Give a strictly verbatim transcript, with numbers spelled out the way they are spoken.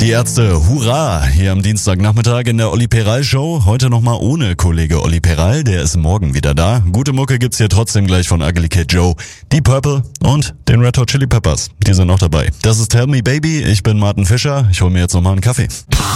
Die Ärzte, hurra! Hier am Dienstagnachmittag in der Olli Peral Show. Heute nochmal ohne Kollege Olli Peral, der ist morgen wieder da. Gute Mucke gibt's hier trotzdem gleich von Ugly Kid Joe, Deep Purple und den Red Hot Chili Peppers. Die sind noch dabei. Das ist Tell Me Baby, ich bin Martin Fischer. Ich hol mir jetzt nochmal einen Kaffee.